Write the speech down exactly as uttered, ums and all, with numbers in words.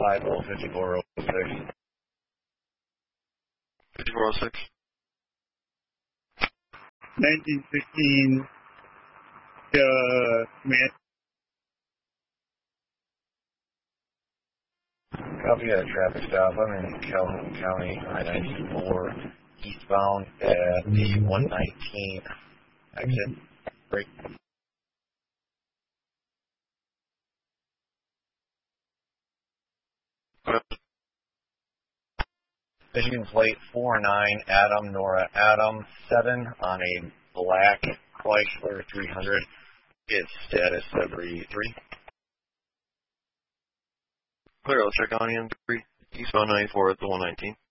five oh fifty-four oh six. fifty-four oh six. nineteen sixteen, uh, man. Copy that traffic stop. I'm in Calhoun County, I ninety-four, eastbound at the one nineteen exit. Break. Michigan plate four nine, Adam, Nora, Adam, seven on a black Chrysler three hundred. Its status February three. Clear, let's check on E M three, eastbound ninety-four at the one nineteen.